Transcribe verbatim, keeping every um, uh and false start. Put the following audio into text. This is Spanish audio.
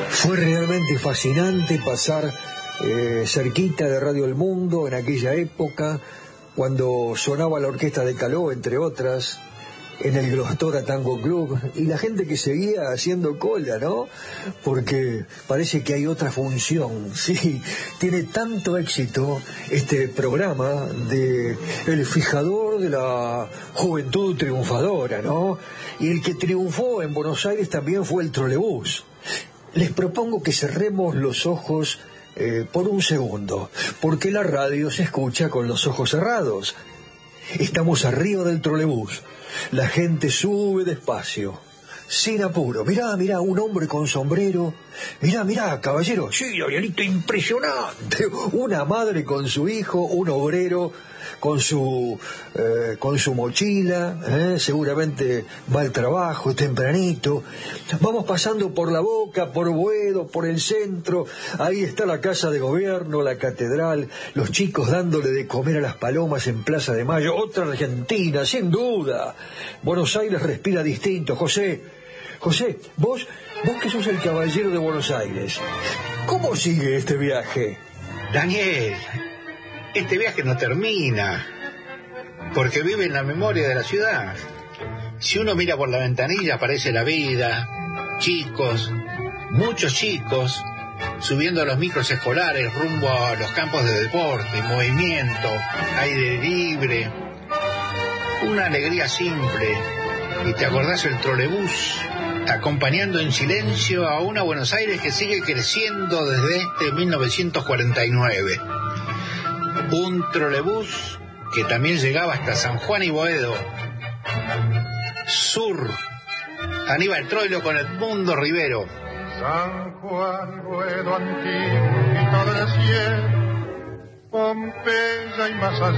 Fue realmente fascinante pasar eh, cerquita de Radio El Mundo en aquella época, cuando sonaba la orquesta de Caló, entre otras, en el Glostora Tango Club, y la gente que seguía haciendo cola, ¿no? Porque parece que hay otra función, sí, tiene tanto éxito este programa de el fijador de la juventud triunfadora, ¿no? Y el que triunfó en Buenos Aires también fue el trolebús. Les propongo que cerremos los ojos eh, por un segundo, porque la radio se escucha con los ojos cerrados. Estamos arriba del trolebús. La gente sube despacio, sin apuro. Mirá, mirá, un hombre con sombrero. Mirá, mirá, caballero. Sí, Orianito, impresionante. Una madre con su hijo, un obrero con su eh, con su mochila, eh, seguramente va al trabajo tempranito. Vamos pasando por La Boca, por Boedo, por el centro. Ahí está la Casa de Gobierno, la catedral, los chicos dándole de comer a las palomas en Plaza de Mayo. Otra Argentina, sin duda. Buenos Aires respira distinto. José, José, vos, vos que sos el caballero de Buenos Aires, ¿cómo sigue este viaje? Daniel, este viaje no termina, porque vive en la memoria de la ciudad. Si uno mira por la ventanilla aparece la vida, chicos, muchos chicos, subiendo a los micros escolares rumbo a los campos de deporte, movimiento, aire libre, una alegría simple. Y te acordás el trolebús, acompañando en silencio a una Buenos Aires que sigue creciendo desde este mil novecientos cuarenta y nueve. Un trolebús que también llegaba hasta San Juan y Boedo. Sur, Aníbal Troilo con Edmundo Rivero. San Juan y Boedo, antiguo, del cielo, Pompeya y más allá.